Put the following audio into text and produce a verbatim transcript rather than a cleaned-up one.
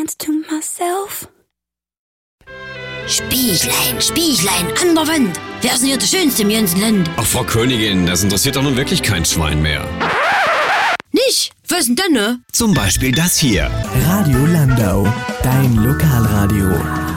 dance to myself. Spieglein, Spieglein an der Wand. Wer ist denn hier der Schönste im ganzen Land? Ach, Frau Königin, das interessiert doch nun wirklich kein Schwein mehr. Nicht? Was denn denn, ne? Zum Beispiel das hier. Radio Landau, dein Lokalradio.